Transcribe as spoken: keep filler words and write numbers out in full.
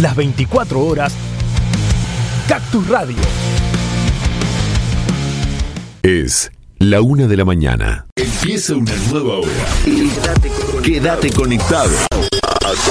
las veinticuatro horas, Cactus Radio. Es la una de la mañana. Empieza una nueva hora. Quédate conectado.